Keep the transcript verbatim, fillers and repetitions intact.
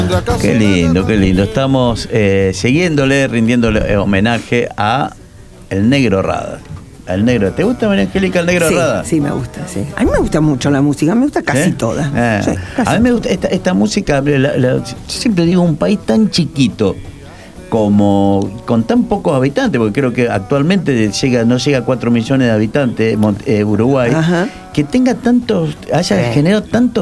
Qué lindo, qué lindo. Estamos eh, siguiéndole, rindiéndole homenaje a el Negro Rada. El negro, ¿te gusta, María Angélica, el Negro Sí, Rada? sí, me gusta, sí. A mí me gusta mucho la música, me gusta casi ¿Eh? toda. Eh. Sí, casi A mí me gusta esta, esta música, la- la- yo siempre digo, un país tan chiquito, como con tan pocos habitantes, porque creo que actualmente llega, no llega a cuatro millones de habitantes, Mont- eh, Uruguay, Ajá. que tenga tantos, haya Sí. generado tantos